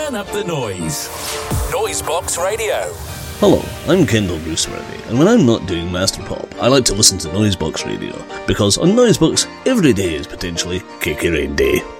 Turn up the noise. Noisebox Radio. Hello, I'm Kendall Bruce Murphy, and when I'm not doing Master Pop, I like to listen to Noisebox Radio, because on Noisebox, every day is potentially Cakey Rain Day.